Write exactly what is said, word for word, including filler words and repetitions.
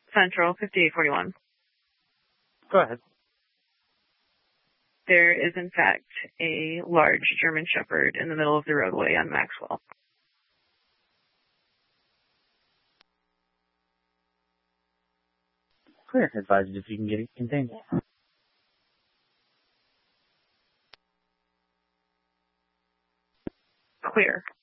Central, fifty-eight forty-one. Go ahead. There is, in fact, a large German Shepherd in the middle of the roadway on Maxwell. Clear. Advise if you can get it contained. Clear.